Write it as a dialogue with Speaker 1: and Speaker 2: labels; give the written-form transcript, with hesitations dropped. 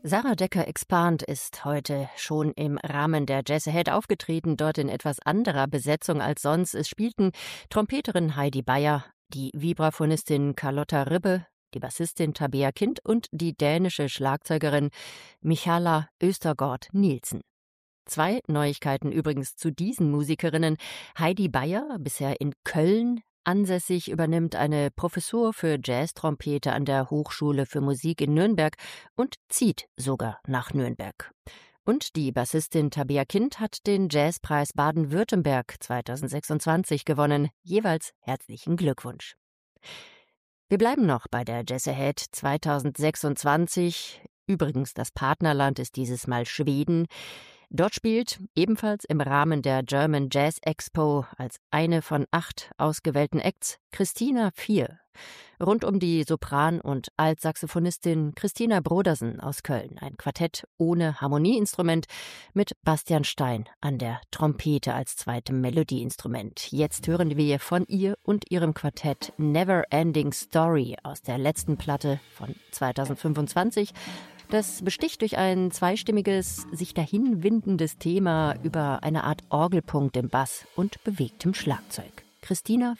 Speaker 1: Sarah Decker-Expand ist heute schon im Rahmen der Jazz Ahead aufgetreten, dort in etwas anderer Besetzung als sonst. Es spielten Trompeterin Heidi Beyer, die Vibraphonistin Carlotta Ribbe, die Bassistin Tabea Kind und die dänische Schlagzeugerin Michala Østergaard Nielsen. 2 Neuigkeiten übrigens zu diesen Musikerinnen. Heidi Beyer, bisher in Köln ansässig, übernimmt eine Professur für Jazztrompete an der Hochschule für Musik in Nürnberg und zieht sogar nach Nürnberg. Und die Bassistin Tabea Kind hat den Jazzpreis Baden-Württemberg 2026 gewonnen. Jeweils herzlichen Glückwunsch. Wir bleiben noch bei der Jazz Ahead 2026. Übrigens, das Partnerland ist dieses Mal Schweden. Dort spielt ebenfalls im Rahmen der German Jazz Expo als eine von 8 ausgewählten Acts Christina 4. Rund um die Sopran- und Altsaxophonistin Christina Brodersen aus Köln. Ein Quartett ohne Harmonieinstrument mit Bastian Stein an der Trompete als zweitem Melodieinstrument. Jetzt hören wir von ihr und ihrem Quartett Never Ending Story aus der letzten Platte von 2025. Das besticht durch ein zweistimmiges, sich dahin windendes Thema über eine Art Orgelpunkt im Bass und bewegtem Schlagzeug. Christina